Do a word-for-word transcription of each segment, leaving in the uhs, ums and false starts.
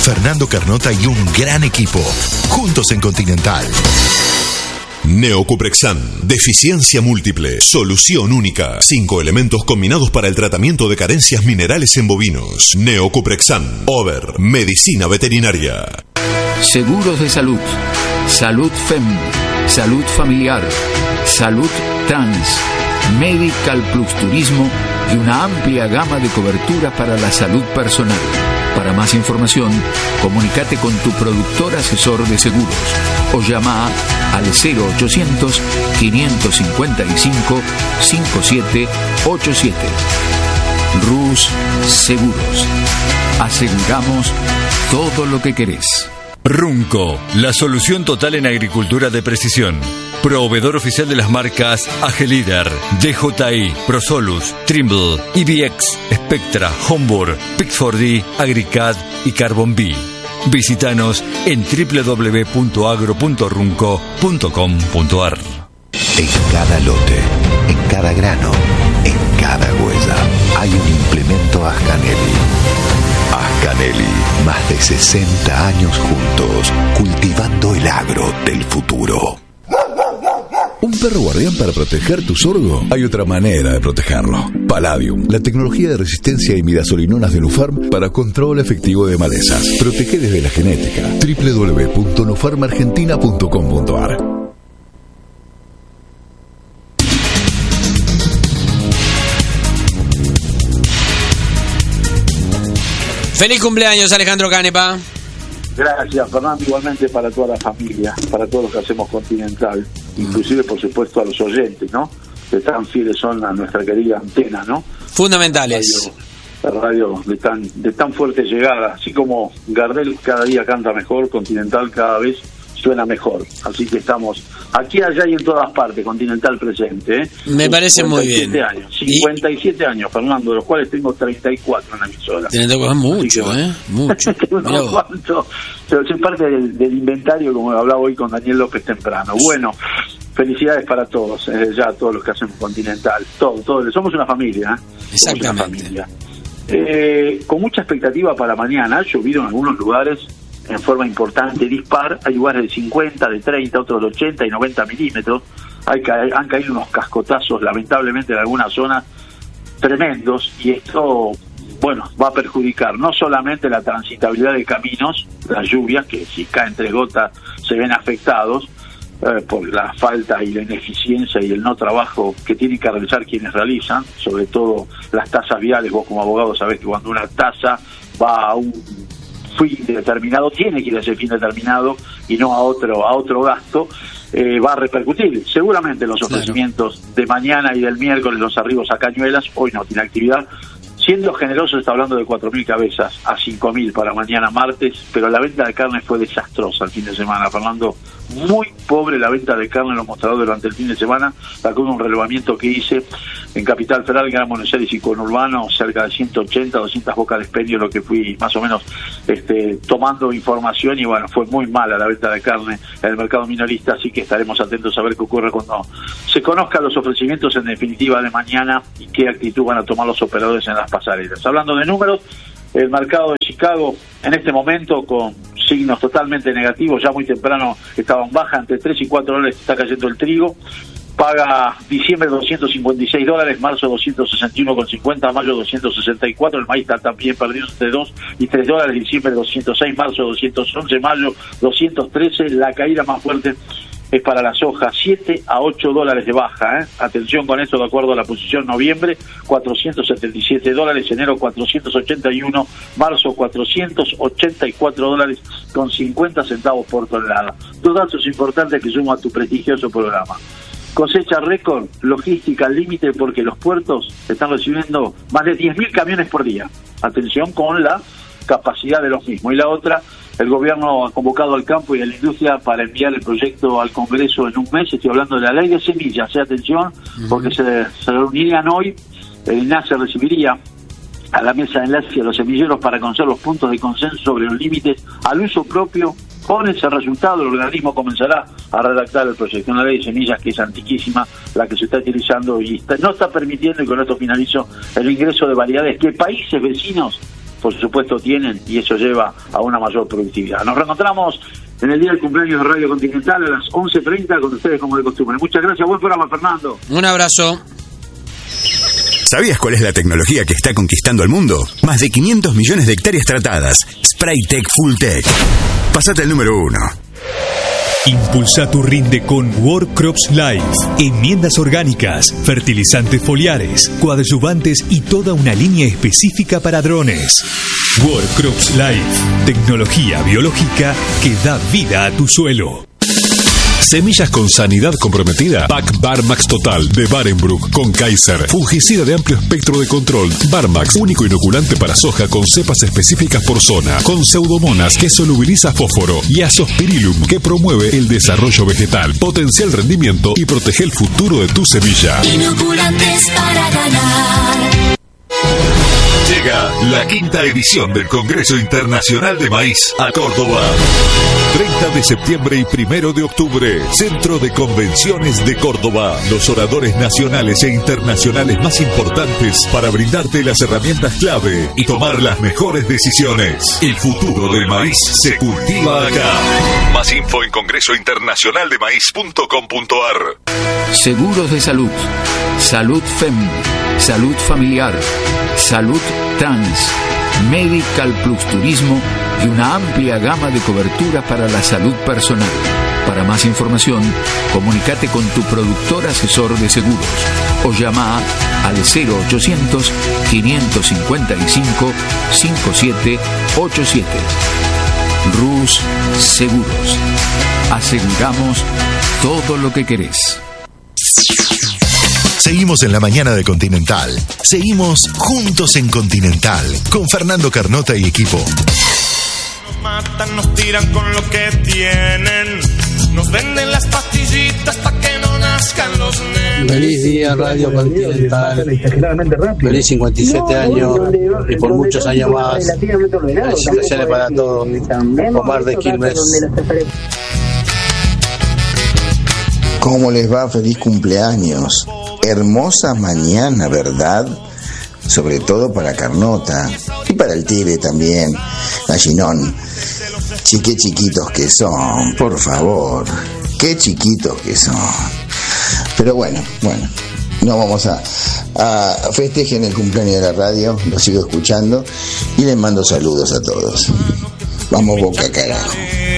Fernando Carnota y un gran equipo. Juntos en Continental. Neocuprexan, deficiencia múltiple, solución única. Cinco elementos combinados para el tratamiento de carencias minerales en bovinos. Neocuprexan, Over, medicina veterinaria. Seguros de salud, salud F E M, salud familiar, salud trans, Medical Plus Turismo y una amplia gama de coberturas para la salud personal. Para más información, comunícate con tu productor asesor de seguros o llama al cero ochocientos, quinientos cincuenta y cinco, cincuenta y siete ochenta y siete. Rus Seguros. Aseguramos todo lo que querés. Runco, la solución total en agricultura de precisión. Proveedor oficial de las marcas Agelider, D J I, Prosolus, Trimble, I B X, Spectra, Homburg, Pixford D, Agricad y Carbon B. Visítanos en doble u doble u doble u punto agro punto runco punto com punto a r. En cada lote, en cada grano, en cada huella, hay un implemento Ascanelli. Ascanelli, más de sesenta años juntos, cultivando el agro del futuro. ¿Un perro guardián para proteger tu sorgo? Hay otra manera de protegerlo. Palladium, la tecnología de resistencia a imidazolinonas de Nufarm para control efectivo de malezas. Protege desde la genética. doble u doble u doble u punto nufarm argentina punto com punto a r. Feliz cumpleaños, Alejandro Canepa. Gracias, Fernando, igualmente para toda la familia, para todos los que hacemos Continental, inclusive, por supuesto, a los oyentes, ¿no? Que tan fieles son a nuestra querida antena, ¿no? Fundamentales. La radio, la radio de tan de tan fuerte llegada, así como Gardel cada día canta mejor, Continental cada vez suena mejor. Así que estamos aquí, allá y en todas partes, Continental presente, ¿eh? Me parece muy bien. Años, cincuenta y siete ¿Y? años, Fernando, de los cuales tengo treinta y cuatro en la emisora. treinta y cuatro, mucho, que, ¿eh? Mucho. no, cuánto, pero soy parte del, del inventario, como hablaba hoy con Daniel López temprano. Bueno, felicidades para todos, eh, ya todos los que hacemos Continental, todos, todos, somos una familia, ¿eh? Exactamente. Somos una familia. Eh, con mucha expectativa para mañana, ha llovido en algunos lugares en forma importante, dispar, hay lugares de cincuenta, de treinta, otros de ochenta y noventa milímetros, hay, han caído unos cascotazos lamentablemente en algunas zonas tremendos, y esto, bueno, va a perjudicar no solamente la transitabilidad de caminos, las lluvias, que si caen tres gotas se ven afectados eh, por la falta y la ineficiencia y el no trabajo que tienen que realizar quienes realizan, sobre todo las tasas viales. Vos como abogado sabés que cuando una tasa va a un fin determinado, tiene que ir a ese fin determinado y no a otro a otro gasto, eh, va a repercutir seguramente los ofrecimientos claro. de mañana y del miércoles, los arribos a Cañuelas. Hoy no tiene actividad, siendo generoso está hablando de cuatro mil cabezas a cinco mil para mañana martes, pero la venta de carne fue desastrosa el fin de semana, Fernando. Muy pobre la venta de carne en los mostradores durante el fin de semana. Sacó un relevamiento que hice en Capital Federal, Gran Buenos Aires y conurbano, cerca de ciento ochenta, doscientas bocas de expendio, lo que fui más o menos este, tomando información, y bueno, fue muy mala la venta de carne en el mercado minorista, así que estaremos atentos a ver qué ocurre cuando se conozcan los ofrecimientos en definitiva de mañana y qué actitud van a tomar los operadores en las pasarelas. Hablando de números, el mercado de Chicago en este momento con signos totalmente negativos, ya muy temprano estaban baja, entre tres y cuatro dólares está cayendo el trigo, paga diciembre doscientos cincuenta y seis dólares, marzo doscientos sesenta y uno con cincuenta, mayo doscientos sesenta y cuatro, el maíz está también perdido entre dos y tres dólares, diciembre doscientos seis, marzo doscientos once, mayo doscientos trece, la caída más fuerte es para la soja, siete a ocho dólares de baja, ¿eh? Atención con esto, de acuerdo a la posición noviembre, cuatrocientos setenta y siete dólares, enero cuatrocientos ochenta y uno, marzo cuatrocientos ochenta y cuatro dólares con cincuenta centavos por tonelada. Dos datos importantes que sumo a tu prestigioso programa. Cosecha récord, logística al límite, porque los puertos están recibiendo más de diez mil camiones por día. Atención con la capacidad de los mismos. Y la otra, el gobierno ha convocado al campo y a la industria para enviar el proyecto al Congreso en un mes. Estoy hablando de la ley de semillas, ¿eh? Atención, porque se, se reunirían hoy, el INASE recibiría a la mesa de enlace a los semilleros para conocer los puntos de consenso sobre los límites al uso propio. Con ese resultado, el organismo comenzará a redactar el proyecto. Una ley de semillas que es antiquísima, la que se está utilizando y está, no está permitiendo, y con esto finalizo, el ingreso de variedades que países vecinos por supuesto tienen, y eso lleva a una mayor productividad. Nos reencontramos en el día del cumpleaños de Radio Continental a las once treinta con ustedes como de costumbre. Muchas gracias, buen programa, Fernando. Un abrazo. ¿Sabías cuál es la tecnología que está conquistando el mundo? Más de quinientos millones de hectáreas tratadas. Spraytech Fulltech. Pasate al número uno. Impulsa tu rinde con World Crops Life. Enmiendas orgánicas, fertilizantes foliares, coadyuvantes y toda una línea específica para drones. World Crops Life. Tecnología biológica que da vida a tu suelo. Semillas con sanidad comprometida. Pack Barmax Total de Barenbroek con Kaiser. Fungicida de amplio espectro de control. Barmax, único inoculante para soja con cepas específicas por zona. Con Pseudomonas que solubiliza fósforo. Y Azospirillum que promueve el desarrollo vegetal. Potencia el rendimiento y protege el futuro de tu semilla. Inoculantes para ganar. Llega la quinta edición del Congreso Internacional de Maíz a Córdoba. treinta de septiembre y primero de octubre, Centro de Convenciones de Córdoba. Los oradores nacionales e internacionales más importantes para brindarte las herramientas clave y tomar las mejores decisiones. El futuro del maíz se cultiva acá. Más info en congreso internacional de maíz punto com punto a r. Seguros de salud, salud F E M, salud familiar, salud trans, Medical Plus Turismo y una amplia gama de coberturas para la salud personal. Para más información, comunícate con tu productor asesor de seguros o llama al cero ochocientos, quinientos cincuenta y cinco, cincuenta y siete ochenta y siete. Rus Seguros. Aseguramos todo lo que querés. Seguimos en la mañana de Continental. Seguimos juntos en Continental con Fernando Carnota y equipo. Nos matan, nos tiran con lo que tienen. Nos venden las pastillitas para que no nazcan los nenes. Feliz día, Radio Continental. Feliz cincuenta y siete años y por muchos años más. Felicitaciones para todos. Omar de Quilmes. ¿Cómo les va? Feliz cumpleaños. Hermosa mañana, ¿verdad? Sobre todo para Carnota y para el Tigre también, Gallinón. Sí, qué chiquitos que son, por favor. Qué chiquitos que son. Pero bueno, bueno, no vamos a, a festejen el cumpleaños de la radio, lo sigo escuchando y les mando saludos a todos. Vamos Boca, carajo.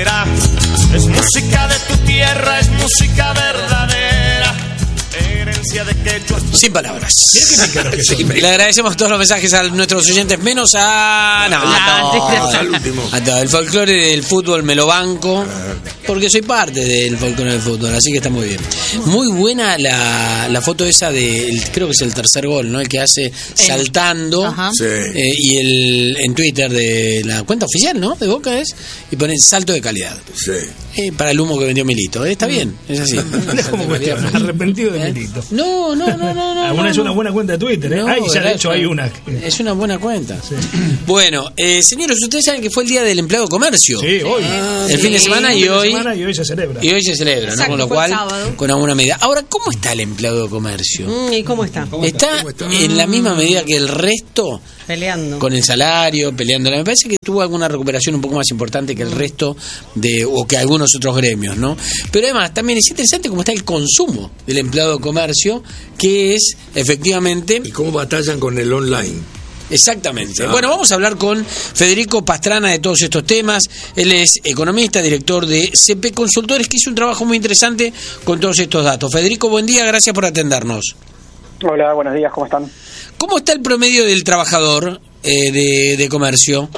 Es música de tu tierra, es música verdadera. Herencia de quechua. Sin palabras. Que sí, le agradecemos todos los mensajes a nuestros oyentes, menos a. No, a todo. A todo. El folclore del fútbol me lo banco. Porque soy parte del folclore del fútbol, así que está muy bien. Muy buena la, la foto esa de. El, creo que es el tercer gol, ¿no? El que hace saltando. Sí. Eh, y el en Twitter de la cuenta oficial, ¿no? De Boca es. Y ponen salto de calidad. Sí. Eh, para el humo que vendió Milito. Eh, está bien, es así. No es como cuestión, arrepentido de Milito. No, no, no, no. no Alguna no, es no. una buena cuenta de Twitter, ¿eh? No, Ay, ya de hecho es, hay una. Es una buena cuenta. Sí. Bueno, eh, señores, ustedes saben que fue el día del empleado de comercio. Sí, hoy. El sí. fin de semana y hoy. Y hoy se celebra. Y hoy se celebra, Exacto, ¿no? Con lo fue cual, sábado. con alguna medida. Ahora, ¿cómo está el empleado de comercio? Mm, ¿Y cómo está? ¿Cómo está, está, ¿Cómo está en la misma medida que el resto? Peleando. Con el salario, peleando. Me parece que tuvo alguna recuperación un poco más importante que el resto de, o que algunos otros gremios, ¿no? Pero además, también es interesante cómo está el consumo del empleado de comercio, que es efectivamente. Y cómo batallan con el online. Exactamente. Ah. Bueno, vamos a hablar con Federico Pastrana de todos estos temas. Él es economista, director de C P Consultores, que hizo un trabajo muy interesante con todos estos datos. Federico, buen día, gracias por atendernos. Hola, buenos días, ¿cómo están? ¿Cómo está el promedio del trabajador eh, de, de comercio?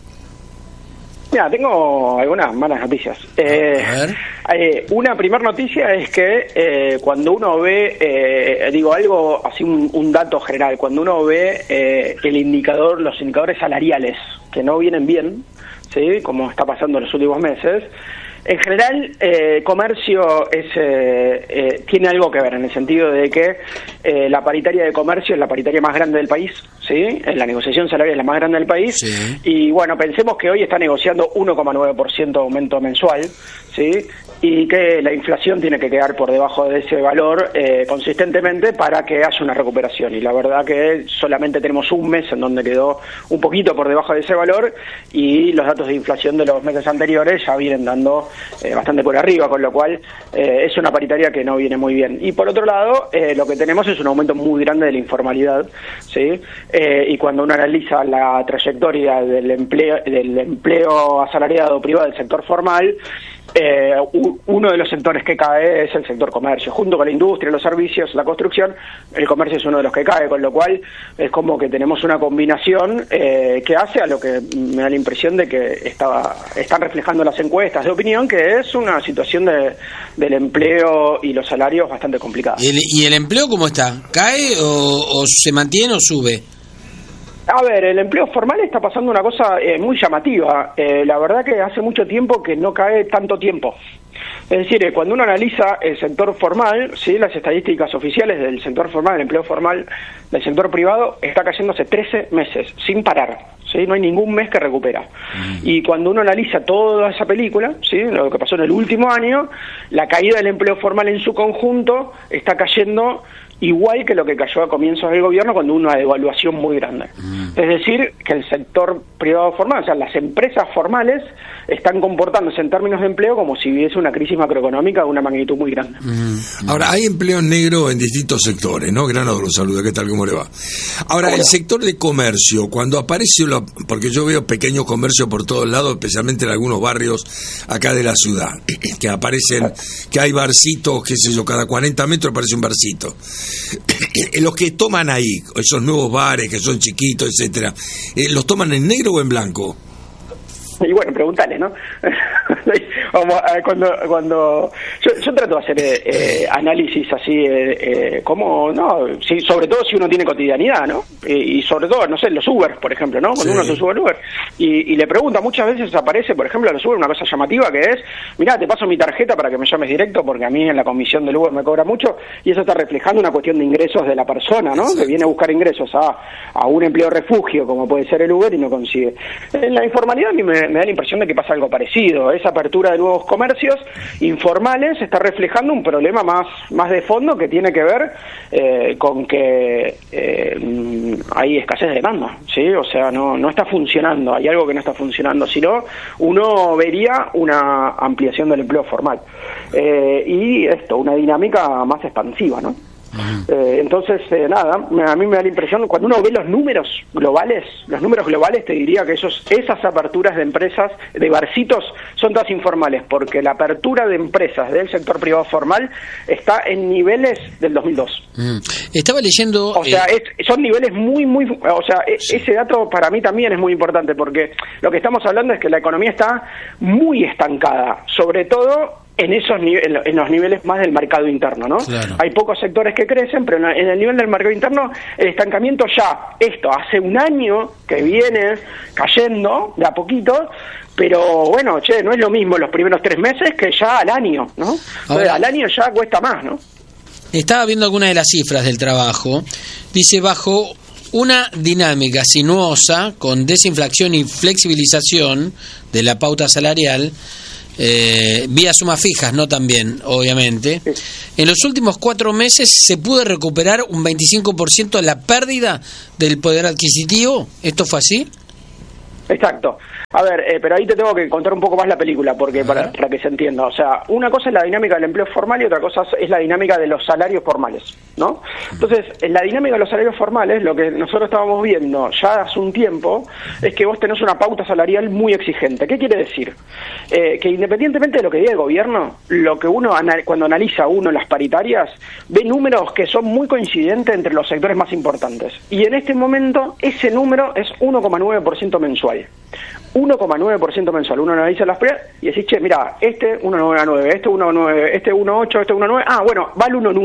Mira, tengo algunas malas noticias. Eh, a ver. Eh, una primera noticia es que eh, cuando uno ve, eh, digo algo así, un, un dato general, cuando uno ve eh, el indicador, los indicadores salariales que no vienen bien, o ¿sí? Como está pasando en los últimos meses. En general, eh, comercio es, eh, eh, tiene algo que ver en el sentido de que eh, la paritaria de comercio es la paritaria más grande del país, ¿sí? La negociación salarial es la más grande del país, sí. Y bueno, pensemos que hoy está negociando uno coma nueve por ciento de aumento mensual, ¿sí? Y que la inflación tiene que quedar por debajo de ese valor eh, consistentemente para que haya una recuperación. Y la verdad que solamente tenemos un mes en donde quedó un poquito por debajo de ese valor y los datos de inflación de los meses anteriores ya vienen dando eh, bastante por arriba, con lo cual eh, es una paritaria que no viene muy bien. Y por otro lado, eh, lo que tenemos es un aumento muy grande de la informalidad, ¿sí? Eh, y cuando uno analiza la trayectoria del empleo, del empleo asalariado privado del sector formal, Eh, uno de los sectores que cae es el sector comercio, junto con la industria, los servicios, la construcción. El comercio es uno de los que cae, con lo cual es como que tenemos una combinación eh, que hace a lo que me da la impresión de que está, están reflejando las encuestas de opinión, que es una situación de, del empleo y los salarios bastante complicada. ¿Y el, y el empleo cómo está? ¿Cae o, o se mantiene o sube? A ver, el empleo formal está pasando una cosa eh, muy llamativa. Eh, la verdad que hace mucho tiempo que no cae tanto tiempo. Es decir, eh, cuando uno analiza el sector formal, sí, las estadísticas oficiales del sector formal, el empleo formal del sector privado, está cayendo hace trece meses, sin parar. ¿Sí? No hay ningún mes que recupera. Mm. Y cuando uno analiza toda esa película, ¿sí? Lo que pasó en el último año, la caída del empleo formal en su conjunto está cayendo igual que lo que cayó a comienzos del gobierno, cuando hubo una devaluación muy grande. Mm. Es decir, que el sector privado formal, o sea, las empresas formales, están comportándose en términos de empleo como si hubiese una crisis macroeconómica de una magnitud muy grande. Mm. Ahora, hay empleo negro en distintos sectores, ¿no? Grano lo saluda, ¿qué tal? ¿Cómo le va? Ahora, Hola. El sector de comercio, cuando aparece, lo, porque yo veo pequeños comercios por todos lados, especialmente en algunos barrios acá de la ciudad, que aparecen, que hay barcitos, qué sé yo, cada cuarenta metros aparece un barcito. Los que toman ahí, esos nuevos bares que son chiquitos, etcétera, ¿los toman en negro o en blanco? Y bueno, pregúntale, ¿no? cuando cuando yo, yo trato de hacer eh, eh, análisis así, eh, eh, como, no, sí, sobre todo si uno tiene cotidianidad, ¿no? Y, y sobre todo, no sé, los Uber, por ejemplo, ¿no? Cuando sí. uno se sube al Uber y, y le pregunta, muchas veces aparece, por ejemplo, a los Uber una cosa llamativa que es, mirá, te paso mi tarjeta para que me llames directo, porque a mí en la comisión del Uber me cobra mucho, y eso está reflejando una cuestión de ingresos de la persona, ¿no? Que viene a buscar ingresos a, a un empleo refugio, como puede ser el Uber, y no consigue. En la informalidad a mí me, me da la impresión de que pasa algo parecido. Esa apertura de nuevos comercios informales está reflejando un problema más, más de fondo, que tiene que ver eh, con que eh, hay escasez de demanda, ¿sí? O sea, no, no está funcionando, hay algo que no está funcionando, si no, uno vería una ampliación del empleo formal. Eh, y esto, una dinámica más expansiva, ¿no? Eh, entonces, eh, nada, a mí me da la impresión, cuando uno ve los números globales, los números globales te diría que esos esas aperturas de empresas, de barcitos, son todas informales, porque la apertura de empresas del sector privado formal está en niveles del dos mil dos. Mm. Estaba leyendo... O sea, eh... es, son niveles muy, muy... O sea, sí. ese dato para mí también es muy importante, porque lo que estamos hablando es que la economía está muy estancada, sobre todo en esos niveles, en los niveles más del mercado interno, ¿no? Claro. Hay pocos sectores que crecen, pero en el nivel del mercado interno el estancamiento ya, esto hace un año que viene cayendo de a poquito, pero bueno, che, no es lo mismo los primeros tres meses que ya al año, ¿no? Entonces, al año ya cuesta más, ¿no? Estaba viendo algunas de las cifras del trabajo. Dice, bajo una dinámica sinuosa con desinflación y flexibilización de la pauta salarial, Eh, vía sumas fijas, no también, obviamente. Sí. En los últimos cuatro meses se pudo recuperar un veinticinco por ciento de la pérdida del poder adquisitivo. ¿Esto fue así? Exacto. A ver, eh, pero ahí te tengo que contar un poco más la película, porque para, para que se entienda. O sea, una cosa es la dinámica del empleo formal y otra cosa es la dinámica de los salarios formales, ¿no? Entonces, en la dinámica de los salarios formales, lo que nosotros estábamos viendo ya hace un tiempo es que vos tenés una pauta salarial muy exigente. ¿Qué quiere decir? Eh, que independientemente de lo que diga el gobierno, lo que uno anal- cuando analiza uno las paritarias, ve números que son muy coincidentes entre los sectores más importantes. Y en este momento, ese número es uno coma nueve por ciento mensual. uno coma nueve por ciento mensual. Uno analiza las precios y decís, che, mira, este uno coma nueve, este uno coma nueve, este uno coma ocho, este uno coma nueve, ah, bueno, vale uno coma nueve.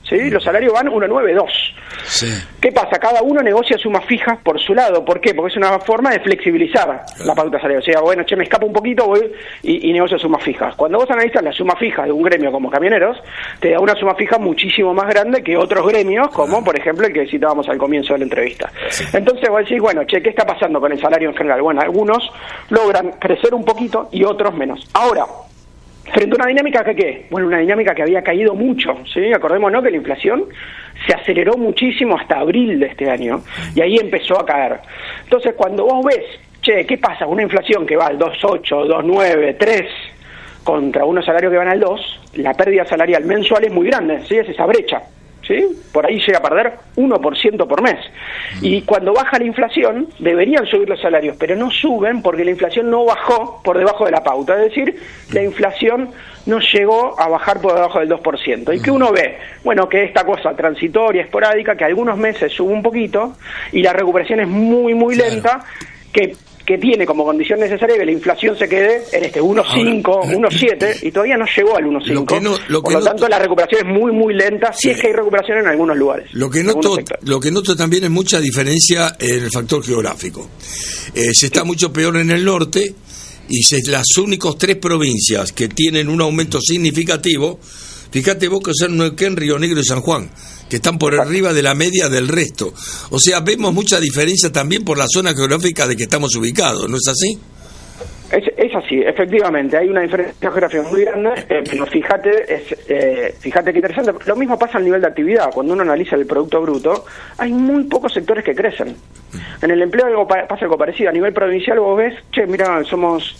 ¿sí? Los salarios van uno nueve dos. Sí. ¿Qué pasa? Cada uno negocia sumas fijas por su lado. ¿Por qué? Porque es una forma de flexibilizar la pauta salarial. O sea, bueno, che, me escapo un poquito, voy y, y negocio sumas fijas. Cuando vos analizas la suma fija de un gremio como camioneros, te da una suma fija muchísimo más grande que otros gremios, como por ejemplo el que citábamos al comienzo de la entrevista. Sí. Entonces vos decís, bueno, che, ¿qué está pasando con el salario en general? Bueno, algunos logran crecer un poquito y otros menos. Ahora, frente a una dinámica que, ¿qué? Bueno, una dinámica que había caído mucho, ¿sí? Acordémonos que la inflación se aceleró muchísimo hasta abril de este año, y ahí empezó a caer. Entonces, cuando vos ves, che, ¿qué pasa? Una inflación que va al dos ocho, dos nueve, tres, contra unos salarios que van al dos, la pérdida salarial mensual es muy grande, ¿sí? Es esa brecha, ¿sí? Por ahí llega a perder uno por ciento por mes. Y cuando baja la inflación, deberían subir los salarios, pero no suben porque la inflación no bajó por debajo de la pauta. Es decir, la inflación no llegó a bajar por debajo del dos por ciento. ¿Y qué uno ve? Bueno, que esta cosa transitoria, esporádica, que algunos meses sube un poquito y la recuperación es muy, muy lenta, que... que tiene como condición necesaria que la inflación se quede en este uno coma cinco, uno coma siete, y todavía no llegó al uno coma cinco. No, lo Por lo no, tanto, la recuperación es muy, muy lenta, sí. Si es que hay recuperación en algunos lugares. Lo que noto, lo que noto también es mucha diferencia en el factor geográfico. Eh, se está mucho peor en el norte, y se, las únicas tres provincias que tienen un aumento significativo, fíjate vos que son Neuquén, Río Negro y San Juan, que están por arriba de la media del resto. O sea, vemos mucha diferencia también por la zona geográfica de que estamos ubicados, ¿no es así? Es, es así, efectivamente, hay una diferencia geográfica muy grande, eh, pero fíjate, es, eh, fíjate qué interesante. Lo mismo pasa al nivel de actividad. Cuando uno analiza el Producto Bruto, hay muy pocos sectores que crecen. En el empleo algo pa- pasa algo parecido. A nivel provincial vos ves, che, mira, somos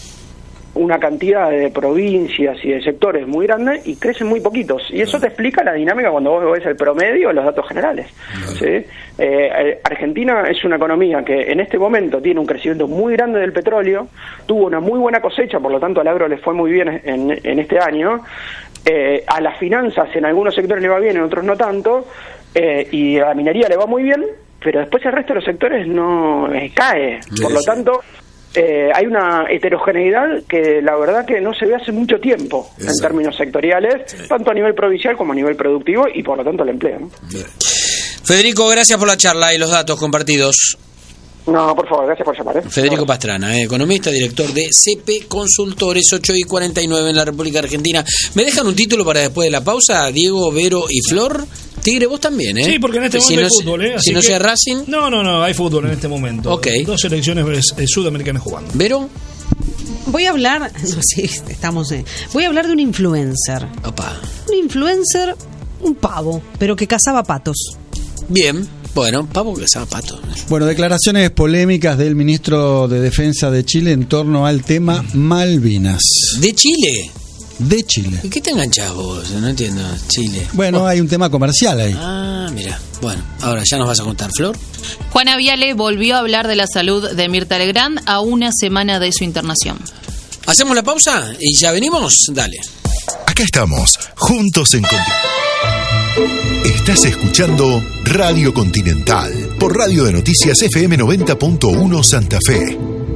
una cantidad de provincias y de sectores muy grandes y crecen muy poquitos, y eso te explica la dinámica cuando vos ves el promedio, los datos generales, ¿sí? eh, Argentina es una economía que en este momento tiene un crecimiento muy grande del petróleo, tuvo una muy buena cosecha, por lo tanto al agro le fue muy bien en, en este año, eh, a las finanzas en algunos sectores le va bien, en otros no tanto, eh, y a la minería le va muy bien, pero después el resto de los sectores no eh, cae, sí, por lo tanto Eh, hay una heterogeneidad que la verdad que no se ve hace mucho tiempo. Exacto. En términos sectoriales, sí, tanto a nivel provincial como a nivel productivo y por lo tanto el empleo, ¿no? Federico, gracias por la charla y los datos compartidos. No, por favor, gracias por llamar. ¿eh? Federico Pastrana, eh, economista, director de C P Consultores, ocho y cuarenta y nueve en la República Argentina. ¿Me dejan un título para después de la pausa? Diego, Vero y Flor. Tigre, vos también, ¿eh? Sí, porque en este si momento no, hay fútbol, ¿eh? Así si no que... sea Racing. No, no, no, hay fútbol en este momento. Ok. Dos selecciones eh, sudamericanas jugando. ¿Vero? Voy a hablar, no sé, estamos, eh, voy a hablar de un influencer. Opa. Un influencer, un pavo, pero que cazaba patos. Bien. Bueno, pavo que cazaba patos. Bueno, declaraciones polémicas del ministro de Defensa de Chile en torno al tema Malvinas. ¿De Chile? De Chile. ¿Y qué te enganchás vos? No entiendo, Chile. Bueno, oh. hay un tema comercial ahí. Ah, mira. Bueno, ahora ya nos vas a contar, Flor. Juana Viale volvió a hablar de la salud de Mirta Legrand a una semana de su internación. ¿Hacemos la pausa y ya venimos? Dale. Acá estamos, juntos en Continental. Estás escuchando Radio Continental por Radio de Noticias F M noventa punto uno Santa Fe.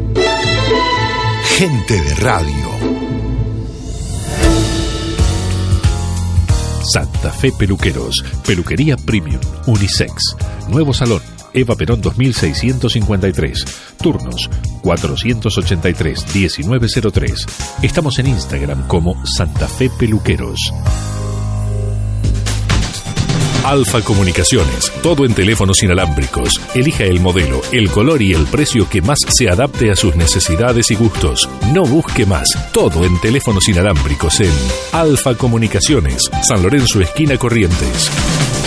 Gente de radio. Santa Fe Peluqueros, peluquería premium, unisex, nuevo salón, Eva Perón dos mil seiscientos cincuenta y tres, turnos cuatrocientos ochenta y tres, diecinueve cero tres. Estamos en Instagram como Santa Fe Peluqueros. Alfa Comunicaciones, todo en teléfonos inalámbricos. Elija el modelo, el color y el precio que más se adapte a sus necesidades y gustos. No busque más, todo en teléfonos inalámbricos en Alfa Comunicaciones, San Lorenzo, esquina Corrientes.